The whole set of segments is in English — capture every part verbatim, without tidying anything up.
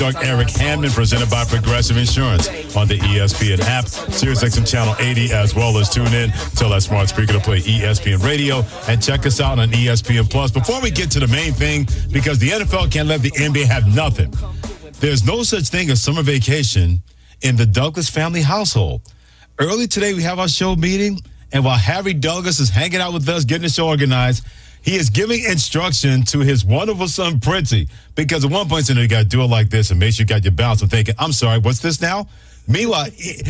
Eric Hammond, presented by Progressive Insurance on the E S P N app, SiriusXM Channel eighty, as well as tune in. Tell that smart speaker to play E S P N Radio and check us out on E S P N Plus. Before we get to the main thing, because the N F L can't let the N B A have nothing, there's no such thing as summer vacation in the Douglas family household. Early today, we have our show meeting, and while Harry Douglas is hanging out with us, getting the show organized, he is giving instruction to his wonderful son, Princey, because at one point, you know, you got to do it like this and make sure you got your balance. I'm thinking, I'm sorry, what's this now? Meanwhile,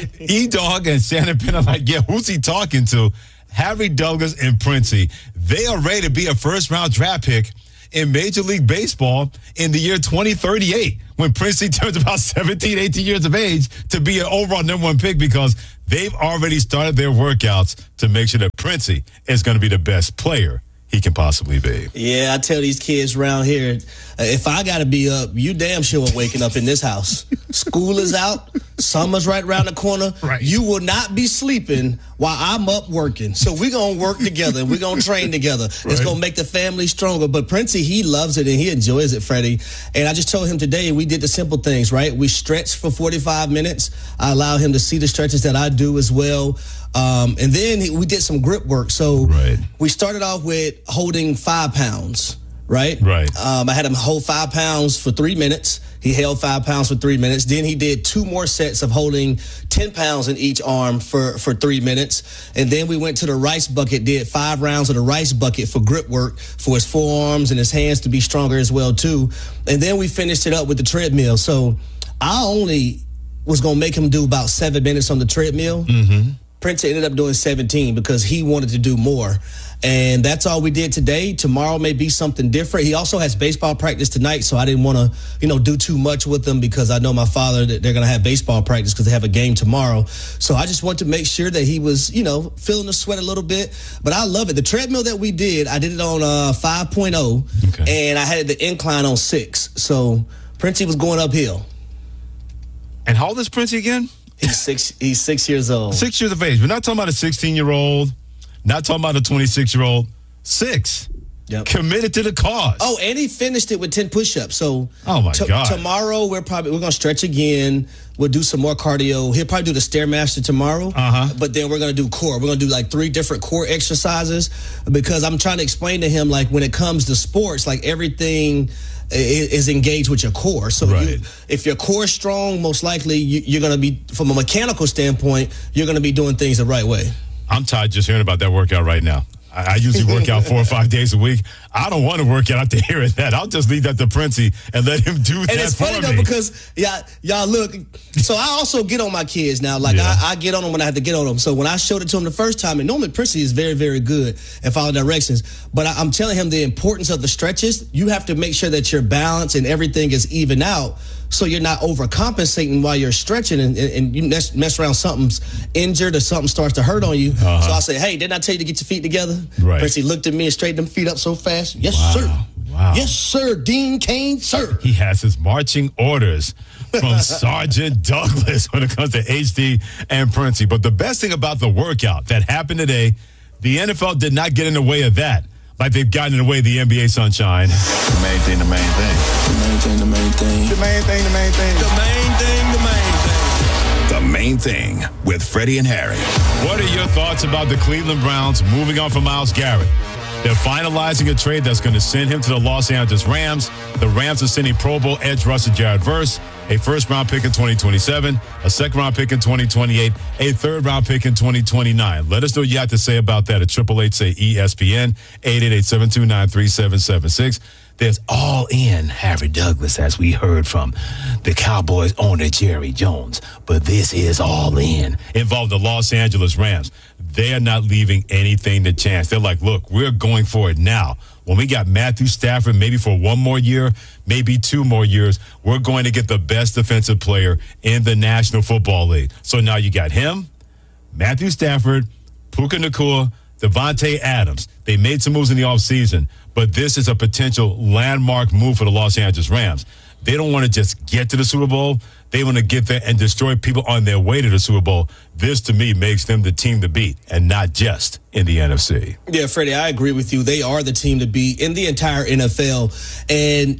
E-Dog and Shannon Penn are like, yeah, who's he talking to? Harry Douglas and Princey. They are ready to be a first-round draft pick in Major League Baseball in the year twenty thirty-eight, when Princey turns about seventeen, eighteen years of age, to be an overall number one pick, because they've already started their workouts to make sure that Princey is going to be the best player he can possibly be. Yeah, I tell these kids around here, uh, if I got to be up, you damn sure are waking up in this house. School is out. Summer's right around the corner. Right. You will not be sleeping while I'm up working. So we're going to work together. We're going to train together. Right. It's going to make the family stronger. But Princey, he loves it and he enjoys it, Freddie. And I just told him today, we did the simple things, right? We stretched for forty-five minutes. I allow him to see the stretches that I do as well. Um, and then he, we did some grip work. So right. we started off with holding five pounds, right? Right. Um, I had him hold five pounds for three minutes. He held five pounds for three minutes. Then he did two more sets of holding ten pounds in each arm for, for three minutes. And then we went to the rice bucket, did five rounds of the rice bucket for grip work for his forearms and his hands to be stronger as well, too. And then we finished it up with the treadmill. So I only was going to make him do about seven minutes on the treadmill. Mm-hmm. Prince ended up doing seventeen because he wanted to do more. And that's all we did today. Tomorrow may be something different. He also has baseball practice tonight, so I didn't want to, you know, do too much with him because I know my father that they're going to have baseball practice because they have a game tomorrow. So I just wanted to make sure that he was, you know, feeling the sweat a little bit. But I love it. The treadmill that we did, I did it on uh, five point oh, okay. And I had the incline on six. So Princey was going uphill. And how old is Princey again? He's six. He's six years old. Six years of age. We're not talking about a sixteen-year-old. Not talking about a twenty-six-year-old. Six. Yep. Committed to the cause. Oh, and he finished it with ten push-ups. So, oh my t- God. Tomorrow we're probably we're gonna stretch again. We'll do some more cardio. He'll probably do the Stairmaster tomorrow. Uh-huh. But then we're gonna do core. We're gonna do like three different core exercises because I'm trying to explain to him, like, when it comes to sports, like, everything is engaged with your core. So right. you, if your core is strong, most likely you, you're going to be, from a mechanical standpoint, you're going to be doing things the right way. I'm tired just hearing about that workout right now. I, I usually work out four or five days a week. I don't want to work out after hearing that. I'll just leave that to Princey and let him do and that for me. And it's funny, though, because y'all, y'all look, so I also get on my kids now. Like, yeah. I, I get on them when I have to get on them. So when I showed it to him the first time, and normally Princey is very, very good at following directions, but I, I'm telling him the importance of the stretches. You have to make sure that your balance and everything is even out, so you're not overcompensating while you're stretching and, and, and you mess, mess around, something's injured or something starts to hurt on you. Uh-huh. So I say, hey, didn't I tell you to get your feet together? Right. Princey looked at me and straightened them feet up so fast. Yes, wow. sir. Wow. Yes, sir. Dean Cain, sir. He has his marching orders from Sergeant Douglas when it comes to H D and Princey. But the best thing about the workout that happened today, the N F L did not get in the way of that, like they've gotten in the way of the N B A, Sunshine. The main thing, the main thing. The main thing, the main thing. The main thing, the main thing. The main thing, the main thing. The Main Thing with Freddie and Harry. What are your thoughts about the Cleveland Browns moving on from Myles Garrett? They're finalizing a trade that's going to send him to the Los Angeles Rams. The Rams are sending Pro Bowl edge rusher Jared Verse, a first-round pick in twenty twenty-seven, a second-round pick in twenty twenty-eight, a third-round pick in twenty twenty-nine. Let us know what you have to say about that at eight eight eight, say E S P N, eight eight eight, seven two nine, three seven seven six. There's all in Harry Douglas, as we heard from the Cowboys owner Jerry Jones. But this is all in. Involved the Los Angeles Rams. They are not leaving anything to chance. They're like, look, we're going for it now. When we got Matthew Stafford, maybe for one more year, maybe two more years, we're going to get the best defensive player in the National Football League. So now you got him, Matthew Stafford, Puka Nacua, Devontae Adams. They made some moves in the offseason, but this is a potential landmark move for the Los Angeles Rams. They don't want to just get to the Super Bowl. They want to get there and destroy people on their way to the Super Bowl. This, to me, makes them the team to beat, and not just in the N F C. Yeah, Freddie, I agree with you. They are the team to beat in the entire N F L. And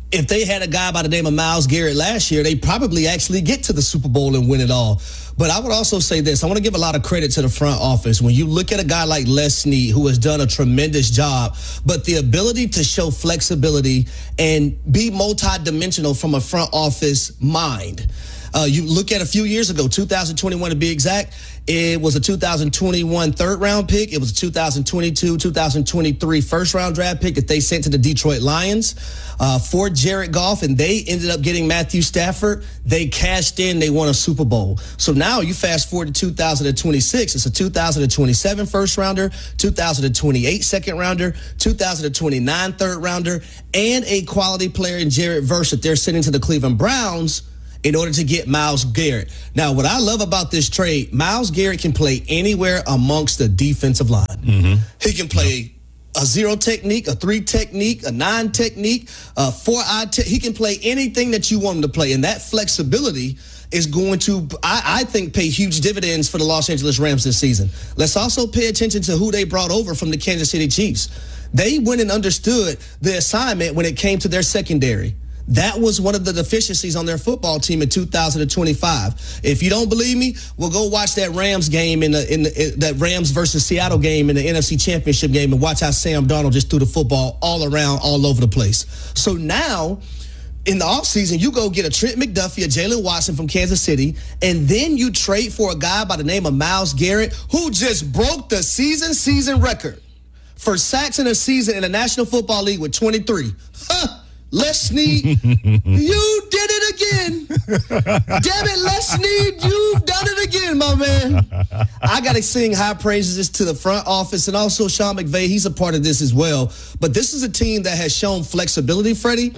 if they had a guy by the name of Myles Garrett last year, they probably actually get to the Super Bowl and win it all. But I would also say this. I want to give a lot of credit to the front office. When you look at a guy like Les Snead, who has done a tremendous job, but the ability to show flexibility and be multidimensional from a front office mind. Uh, you look at a few years ago, two thousand twenty-one to be exact, it was a two thousand twenty-one third round pick. It was a two thousand twenty-two, two thousand twenty-three first round draft pick that they sent to the Detroit Lions uh, for Jared Goff, and they ended up getting Matthew Stafford. They cashed in, they won a Super Bowl. So now you fast forward to two thousand twenty-six, it's a two thousand twenty-seven first rounder, two thousand twenty-eight second rounder, two thousand twenty-nine third rounder, and a quality player in Jared Verse that they're sending to the Cleveland Browns in order to get Myles Garrett. Now, what I love about this trade, Myles Garrett can play anywhere amongst the defensive line. Mm-hmm. He can play a zero technique, a three technique, a nine technique, a four-eye te- He can play anything that you want him to play, and that flexibility is going to, I, I think, pay huge dividends for the Los Angeles Rams this season. Let's also pay attention to who they brought over from the Kansas City Chiefs. They went and understood the assignment when it came to their secondary. That was one of the deficiencies on their football team in two thousand twenty-five. If you don't believe me, we'll go watch that Rams game in the in, the, in that Rams versus Seattle game in the N F C Championship game and watch how Sam Darnold just threw the football all around, all over the place. So now, in the offseason, you go get a Trent McDuffie, a Jalen Watson from Kansas City, and then you trade for a guy by the name of Myles Garrett, who just broke the season season record for sacks in a season in the National Football League with twenty-three. Huh. Les Snead, you did it again. Damn it, Les Snead, you've done it again, my man. I got to sing high praises to the front office and also Sean McVay. He's a part of this as well. But this is a team that has shown flexibility, Freddie.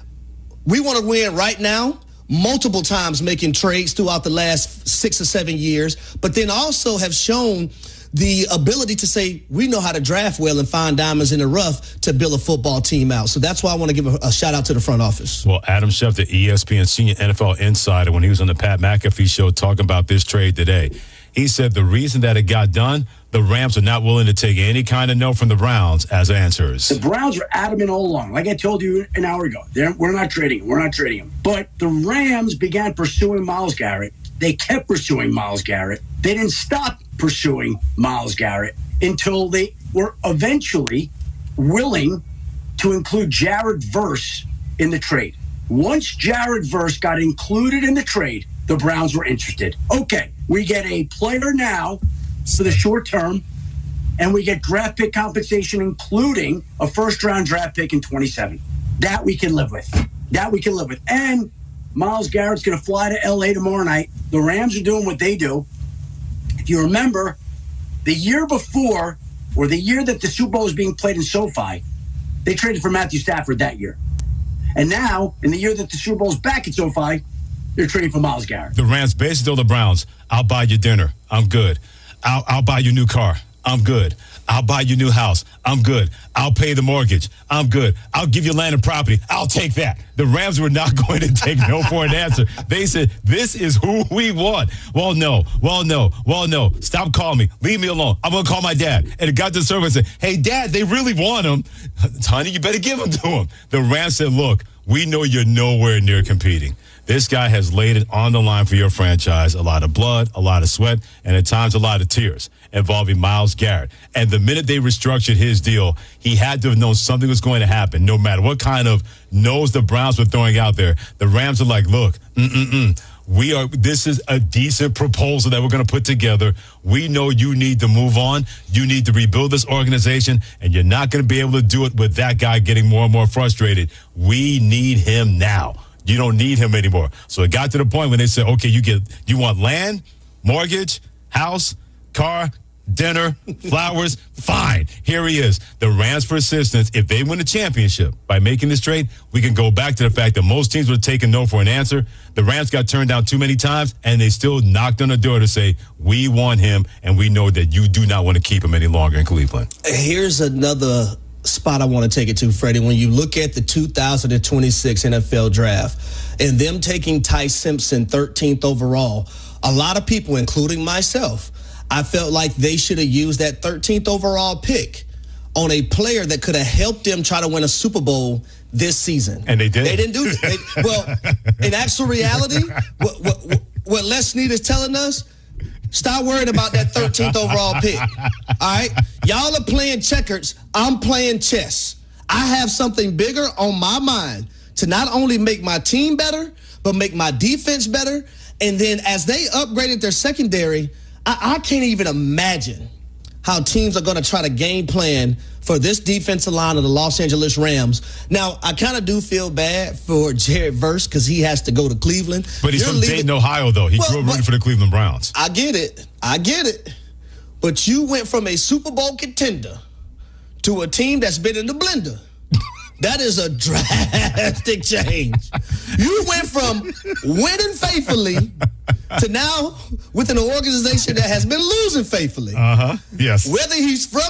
We want to win right now, multiple times making trades throughout the last six or seven years, but then also have shown the ability to say, we know how to draft well and find diamonds in the rough to build a football team out. So that's why I want to give a, a shout out to the front office. Well, Adam Schefter, E S P N senior N F L insider, when he was on the Pat McAfee show talking about this trade today, he said the reason that it got done, the Rams are not willing to take any kind of no from the Browns as answers. The Browns are adamant all along. Like I told you an hour ago, we're not trading him. We're not trading him. But the Rams began pursuing Myles Garrett. They kept pursuing Myles Garrett. They didn't stop pursuing Myles Garrett until they were eventually willing to include Jared Verse in the trade. Once Jared Verse got included in the trade, the Browns were interested. Okay, we get a player now for the short term, and we get draft pick compensation, including a first-round draft pick in twenty-seven. That we can live with. That we can live with. And Myles Garrett's going to fly to L A tomorrow night. The Rams are doing what they do. If you remember, the year before, or the year that the Super Bowl was being played in SoFi, they traded for Matthew Stafford that year. And now, in the year that the Super Bowl's back at SoFi, they're trading for Myles Garrett. The Rams basically told the Browns, I'll buy you dinner. I'm good. I'll, I'll buy you a new car. I'm good. I'll buy you a new house. I'm good. I'll pay the mortgage. I'm good. I'll give you land and property. I'll take that. The Rams were not going to take no for an answer. They said, this is who we want. Well, no. Well, no. Well, no. Stop calling me. Leave me alone. I'm going to call my dad. And it got to the service and said, hey, Dad, they really want him. Honey, you better give him to him. The Rams said, look, we know you're nowhere near competing. This guy has laid it on the line for your franchise. A lot of blood, a lot of sweat, and at times a lot of tears involving Myles Garrett. And the minute they restructured his deal, he had to have known something was going to happen. No matter what kind of nose the Browns were throwing out there, the Rams are like, look, mm-mm-mm. We are. This is a decent proposal that we're going to put together. We know you need to move on. You need to rebuild this organization, and you're not going to be able to do it with that guy getting more and more frustrated. We need him now. You don't need him anymore. So it got to the point when they said, okay, you get, you want land, mortgage, house, car, dinner, flowers, fine. Here he is. The Rams' persistence, if they win the championship by making this trade, we can go back to the fact that most teams would take a no for an answer. The Rams got turned down too many times, and they still knocked on the door to say, we want him, and we know that you do not want to keep him any longer in Cleveland. Here's another spot I want to take it to, Freddie. When you look at the two thousand twenty-six N F L draft and them taking Ty Simpson thirteenth overall, a lot of people, including myself, I felt like they should have used that thirteenth overall pick on a player that could have helped them try to win a Super Bowl this season. And they did. They didn't do it. Well, in actual reality, what, what, what Les Snead is telling us, stop worrying about that thirteenth overall pick. All right? Y'all are playing checkers. I'm playing chess. I have something bigger on my mind to not only make my team better, but make my defense better. And then as they upgraded their secondary, I, I can't even imagine how teams are going to try to game plan for this defensive line of the Los Angeles Rams. Now, I kind of do feel bad for Jared Verse because he has to go to Cleveland. But he's You're from leaving- Dayton, Ohio, though. He Well, grew up rooting but- for the Cleveland Browns. I get it. I get it. But you went from a Super Bowl contender to a team that's been in the blender. That is a drastic change. You went from winning faithfully to now with an organization that has been losing faithfully. Uh-huh. Yes. Whether he's from